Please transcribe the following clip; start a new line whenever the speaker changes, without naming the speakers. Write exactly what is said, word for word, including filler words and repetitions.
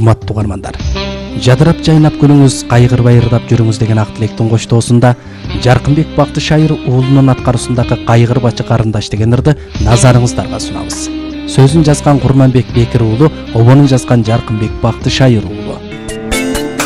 урматтуу угармандар. Жадырап жайнап күнүңүз, кайгырбай ырдап жүрүңүз деген ак тилектин коштоосунда Жаркынбек Бактышайыр уулунун аткаруусундагы Кайгырбачы карындаш деген ырды назарыңыздарга сунабыз. Сөзүн жазган Курманбек Бекир уулу, обонун жазган Жаркынбек Бактышайыр уулу.